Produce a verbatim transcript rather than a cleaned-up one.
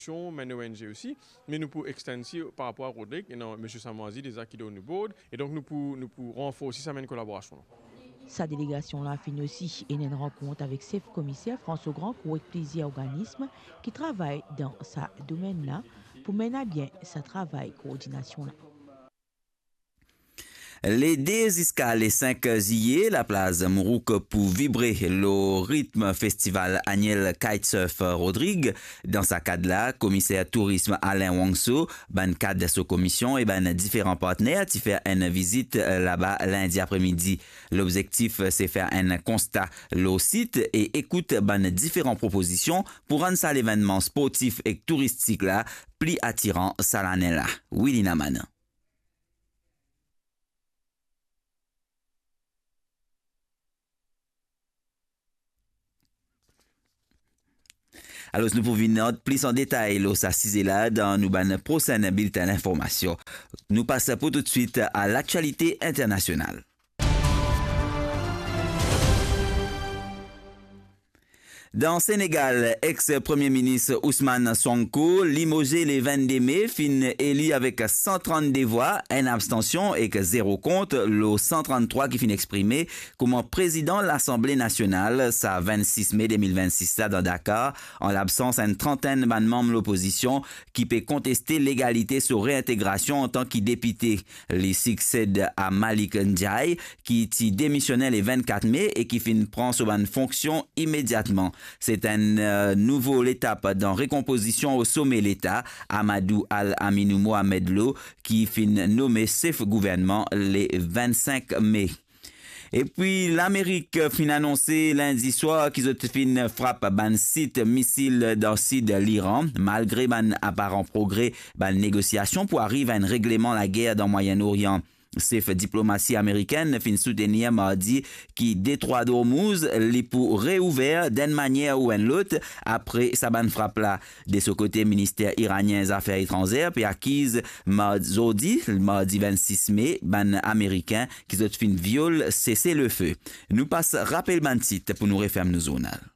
mais nos O N G aussi, mais nous pouvons extendre par rapport à Rodrigue et non, M. Samoisi des acquis de nous board et donc nous pouvons nous pouvons renforcer sa même collaboration. Sa délégation l'a fini aussi et une rencontre avec chef commissaire François Grand pour plusieurs organismes qui travaillent dans sa domaine là pour mener à bien sa travail coordination là. Les deux jusqu'à les cinq juillet, la place Mourouk pour vibrer le rythme festival annuel Kitesurf Rodrigue. Dans sa cadre là, commissaire tourisme Alain Wangso, ban cadre de sa commission et ban différents partenaires qui fait une visite là-bas lundi après-midi. L'objectif c'est faire un constat le site et écoute ban différentes propositions pour rendre ça l'événement sportif et touristique là plus attirant ça l'année là. Willy Naman. Alors, nous pouvons venir plus en détail, là, ça c'est là, dans nos prochains bulletins d'information. Nous passons pour tout de suite à l'actualité internationale. Dans le Sénégal, ex-premier ministre Ousmane Sonko, limogé le vingt-deux mai, fin élu avec cent trente-deux voix, une abstention et que zéro compte, le cent trente-trois qui fin exprimé comme président de l'Assemblée nationale, ça vingt-six mai deux mille vingt-six, ça dans Dakar, en l'absence d'une trentaine de membres de l'opposition qui peut contester l'égalité sur réintégration en tant que député. Les succèdent à Malik Ndiaye, qui y démissionnait le vingt-quatre mai et qui fin prend sur une fonction immédiatement. C'est une euh, nouvelle étape dans récomposition au sommet de l'État. Amadou Al-Aminou Mohamed Lo qui fin nommé chef gouvernement le vingt-cinq mai. Et puis, l'Amérique fin annoncé lundi soir qu'ils ont fin frappe ban site missile dans le sud de l'Iran, malgré ban apparent progrès, ban négociation pour arriver à un règlement de la guerre dans le Moyen-Orient. Chef diplomatie américaine fin soutenir mardi qui détroit d'Ormuz les pour réouvert d'une manière ou d'une autre après sa ban frappe là. De ce côté, ministère iranien des affaires étrangères puis acquise mardi, mardi vingt-six mai, ban américain qui ont fin viol cesser le feu. Nous passe rappel ban titre pour nous refermer nos journal.